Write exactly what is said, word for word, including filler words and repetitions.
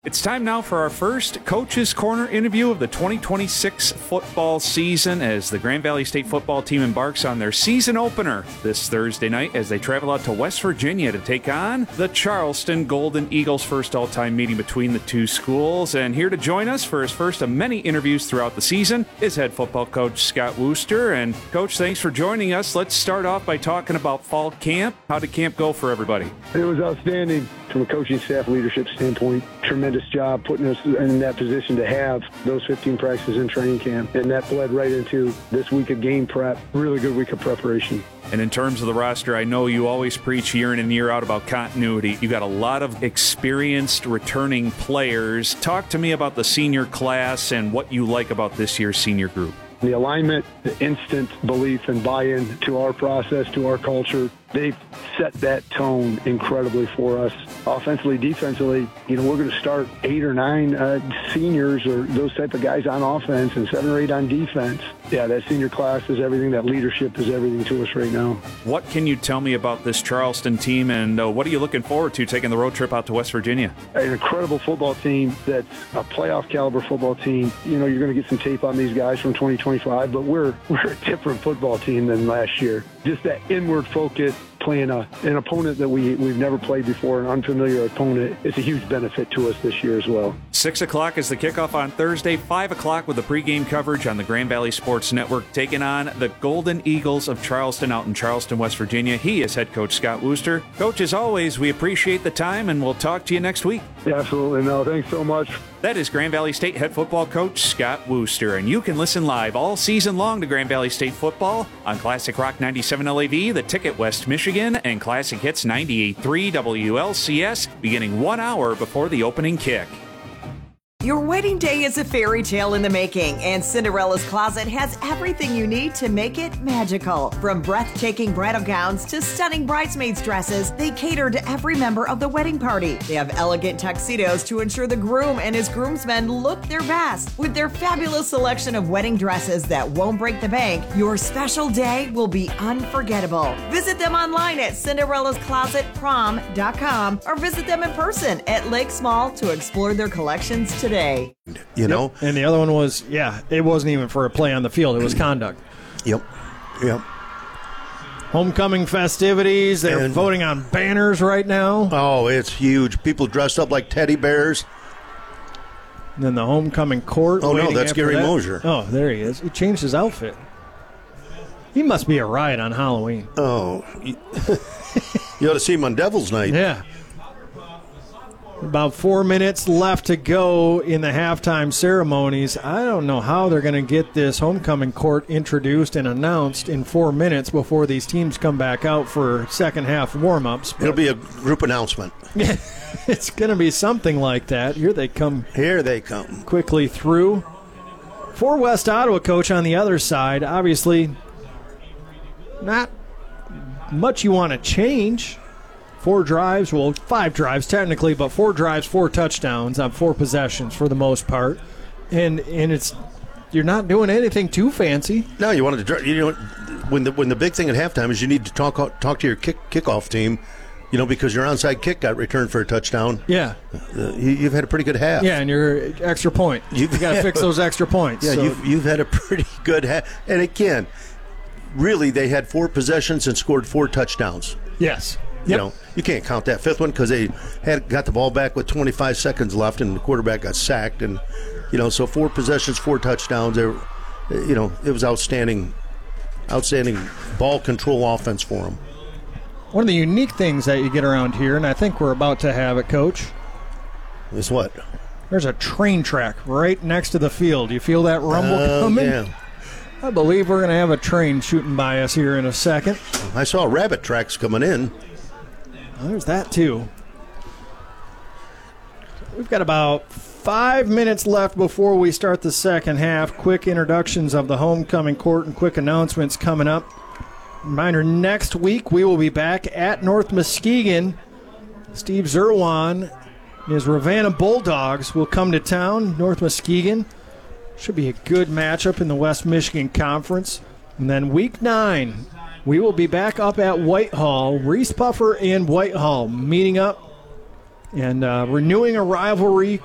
It's time now for our first Coach's Corner interview of the twenty twenty-six football season as the Grand Valley State football team embarks on their season opener this Thursday night as they travel out to West Virginia to take on the Charleston Golden Eagles. First all-time meeting between the two schools. And here to join us for his first of many interviews throughout the season is head football coach Scott Wooster. And Coach, thanks for joining us. Let's start off by talking about fall camp. How did camp go for everybody? It was outstanding from a coaching staff leadership standpoint. Tremendous job putting us in that position to have those fifteen practices in training camp. And that bled right into this week of game prep. Really good week of preparation. And in terms of the roster, I know you always preach year in and year out about continuity. You got a lot of experienced returning players. Talk to me about the senior class and what you like about this year's senior group. The alignment, the instant belief and buy-in to our process, to our culture, they've set that tone incredibly for us. Offensively, defensively, you know, we're going to start eight or nine uh, seniors or those type of guys on offense and seven or eight on defense. Yeah, that senior class is everything. That leadership is everything to us right now. What can you tell me about this Charleston team, and uh, what are you looking forward to taking the road trip out to West Virginia? An incredible football team that's a playoff caliber football team. You know, you're going to get some tape on these guys from twenty twenty-five, but we're we're a different football team than last year. Just that inward focus, playing a, an opponent that we, we've never played before, an unfamiliar opponent. It's a huge benefit to us this year as well. Six o'clock is the kickoff on Thursday, five o'clock with the pregame coverage on the Grand Valley Sports Network, taking on the Golden Eagles of Charleston out in Charleston, West Virginia. He is head coach Scott Wooster. Coach, as always, we appreciate the time, and we'll talk to you next week. Yeah, absolutely. No, thanks so much. That is Grand Valley State head football coach Scott Wooster, and you can listen live all season long to Grand Valley State football on Classic Rock ninety-seven L A V, The Ticket West Michigan, and Classic Hits ninety-eight point three W L C S, beginning one hour before the opening kick. Your wedding day is a fairy tale in the making, and Cinderella's Closet has everything you need to make it magical. From breathtaking bridal gowns to stunning bridesmaids' dresses, they cater to every member of the wedding party. They have elegant tuxedos to ensure the groom and his groomsmen look their best. With their fabulous selection of wedding dresses that won't break the bank, your special day will be unforgettable. Visit them online at cinderella's closet prom dot com or visit them in person at Lakes Mall to explore their collections today. You know, yep. And the other one was, yeah, it wasn't even for a play on the field. It was conduct. Yep. Yep. Homecoming festivities. They're and, voting on banners right now. Oh, it's huge. People dressed up like teddy bears. And then the homecoming court. Oh, no, that's Gary that. Mosier. Oh, there he is. He changed his outfit. He must be a riot on Halloween. Oh. You, you ought to see him on Devil's Night. Yeah. About four minutes left to go in the halftime ceremonies. I don't know how they're going to get this homecoming court introduced and announced in four minutes before these teams come back out for second half warm-ups. It'll be a group announcement. It's going to be something like that. Here they come. Here they come. Quickly through. For West Ottawa, coach, on the other side, obviously not much you want to change. Four drives, well, five drives technically, but four drives, four touchdowns on four possessions for the most part, and and it's you're not doing anything too fancy. No, you wanted to. You know, when the when the big thing at halftime is you need to talk talk to your kick kickoff team, you know, because your onside kick got returned for a touchdown. Yeah, uh, you, you've had a pretty good half. Yeah, and your extra point, you've you got to fix those extra points. Yeah, so. you've you've had a pretty good half, and again, really, they had four possessions and scored four touchdowns. Yes. You yep. know, you can't count that fifth one because they had got the ball back with twenty-five seconds left, and the quarterback got sacked. And you know, so four possessions, four touchdowns. They were, you know, it was outstanding, outstanding ball control offense for them. One of the unique things that you get around here, and I think we're about to have it, Coach, is what? There's a train track right next to the field. You feel that rumble uh, coming? Yeah. I believe we're going to have a train shooting by us here in a second. I saw rabbit tracks coming in. Well, there's that, too. We've got about five minutes left before we start the second half. Quick introductions of the homecoming court and quick announcements coming up. Reminder, next week we will be back at North Muskegon. Steve Zerwan and his Ravenna Bulldogs will come to town. North Muskegon should be a good matchup in the West Michigan Conference. And then week nine, we will be back up at Whitehall. Reese Puffer and Whitehall meeting up and uh, renewing a rivalry